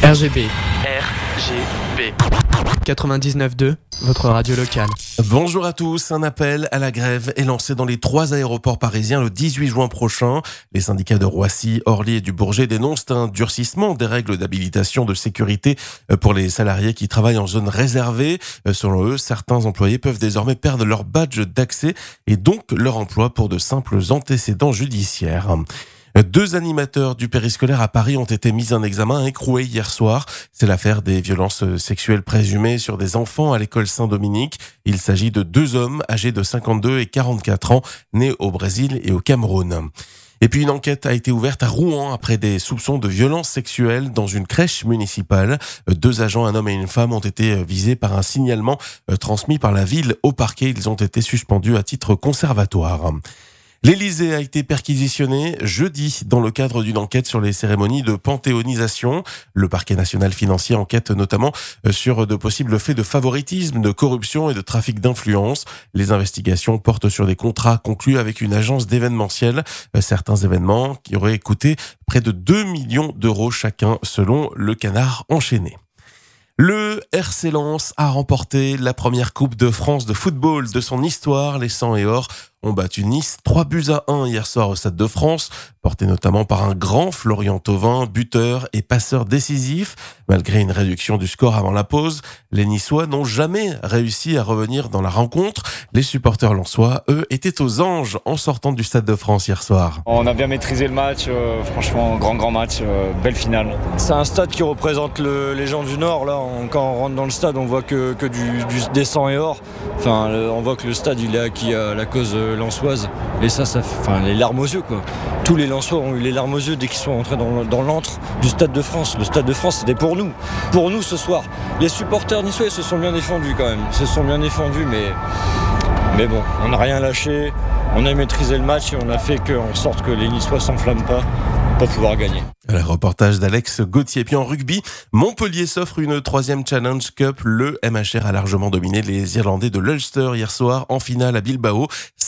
RGB. RGB. 99.2, votre radio locale. Bonjour à tous. Un appel à la grève est lancé dans les 3 aéroports parisiens le 18 juin prochain. Les syndicats de Roissy, Orly et du Bourget dénoncent un durcissement des règles d'habilitation de sécurité pour les salariés qui travaillent en zone réservée. Selon eux, certains employés peuvent désormais perdre leur badge d'accès et donc leur emploi pour de simples antécédents judiciaires. 2 animateurs du périscolaire à Paris ont été mis en examen écroués hier soir. C'est l'affaire des violences sexuelles présumées sur des enfants à l'école Saint-Dominique. Il s'agit de 2 hommes âgés de 52 et 44 ans, nés au Brésil et au Cameroun. Et puis une enquête a été ouverte à Rouen après des soupçons de violences sexuelles dans une crèche municipale. 2 agents, un homme et une femme, ont été visés par un signalement transmis par la ville au parquet. Ils ont été suspendus à titre conservatoire. L'Élysée a été perquisitionné jeudi dans le cadre d'une enquête sur les cérémonies de panthéonisation. Le parquet national financier enquête notamment sur de possibles faits de favoritisme, de corruption et de trafic d'influence. Les investigations portent sur des contrats conclus avec une agence d'événementiel. Certains événements qui auraient coûté près de 2 millions d'euros chacun selon le Canard enchaîné. Le RC Lens a remporté la première Coupe de France de football de son histoire. Les 100 et or ont battu Nice 3-1 hier soir au Stade de France, porté notamment par un grand Florian Thauvin, buteur et passeur décisif. Malgré une réduction du score avant la pause, les Niçois n'ont jamais réussi à revenir dans la rencontre. Les supporters lensois, eux, étaient aux anges en sortant du Stade de France hier soir. On a bien maîtrisé le match, franchement, grand match, belle finale. C'est un stade qui représente les gens du Nord. Là, quand on rentre dans le stade, on voit que des 100 et or. Enfin, on voit que le stade, il est acquis à la cause lensoise. Et ça les larmes aux yeux, quoi. Tous les Lensois ont eu les larmes aux yeux dès qu'ils sont entrés dans l'antre du Stade de France. Le Stade de France, c'était pour nous ce soir. Les supporters niçois, ils se sont bien défendus quand même. Ils se sont bien défendus, mais bon, on n'a rien lâché. On a maîtrisé le match et on a fait en sorte que les Niçois s'enflamment pas pour pouvoir gagner. Le reportage d'Alex Gauthier. Puis en rugby, Montpellier s'offre une 3e Challenge Cup. Le MHR a largement dominé les Irlandais de l'Ulster hier soir en finale à Bilbao,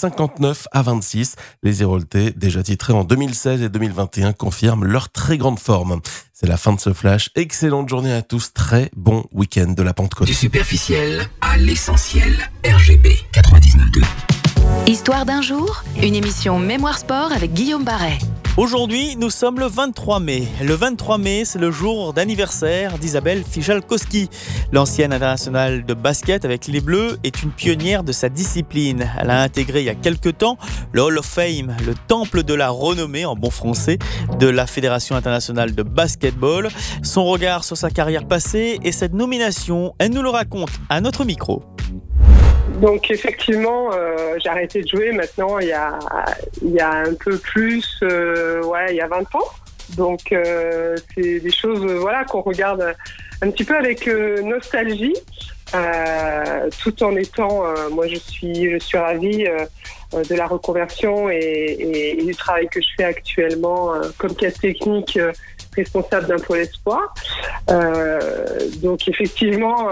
59-26. Les Héroltais, déjà titrés en 2016 et 2021, confirment leur très grande forme. C'est la fin de ce flash. Excellente journée à tous. Très bon week-end de la Pentecôte. Du superficiel à l'essentiel. RGB 99.2. Histoire d'un jour, une émission Mémoire Sport avec Guillaume Barret. Aujourd'hui, nous sommes le 23 mai. Le 23 mai, c'est le jour d'anniversaire d'Isabelle Fichalkowski. L'ancienne internationale de basket avec les Bleus est une pionnière de sa discipline. Elle a intégré il y a quelques temps le Hall of Fame, le temple de la renommée en bon français de la Fédération internationale de basketball. Son regard sur sa carrière passée et cette nomination, elle nous le raconte à notre micro. Donc effectivement, j'ai arrêté de jouer maintenant il y a un peu plus, il y a 20 ans. Donc c'est des choses qu'on regarde un petit peu avec nostalgie, tout en étant, moi je suis ravie de la reconversion et du travail que je fais actuellement comme cadre technique responsable d'un pôle espoir. Donc effectivement,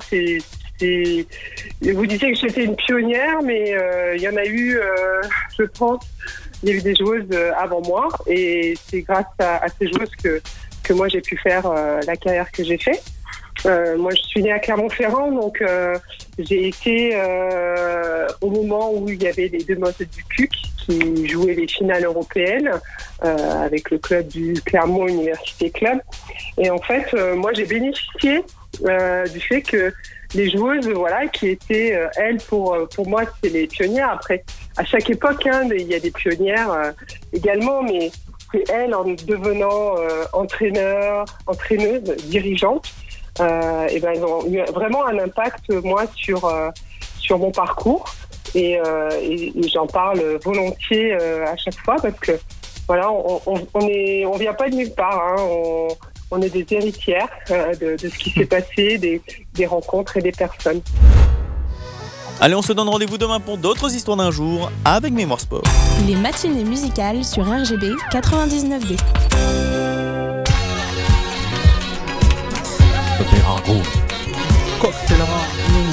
vous disiez que j'étais une pionnière, mais il y en a eu, je pense, il y a eu des joueuses avant moi, et c'est grâce à ces joueuses que moi j'ai pu faire la carrière que j'ai fait. Moi je suis née à Clermont-Ferrand, donc j'ai été au moment où il y avait les Demoiselles du PUC qui jouaient les finales européennes avec le club du Clermont Université Club. Et en fait, moi j'ai bénéficié du fait que les joueuses, qui étaient, elles, pour moi, c'est les pionnières. Après, à chaque époque, il y a des pionnières également, mais c'est elles, en devenant entraîneuses, dirigeantes, elles ont eu vraiment un impact, moi, sur mon parcours. Et j'en parle volontiers à chaque fois parce que, on vient pas de nulle part, on est des héritières de ce qui s'est passé, des rencontres et des personnes. Allez, on se donne rendez-vous demain pour d'autres histoires d'un jour avec Mémoire Sport. Les matinées musicales sur RGB 99.2. Cocktail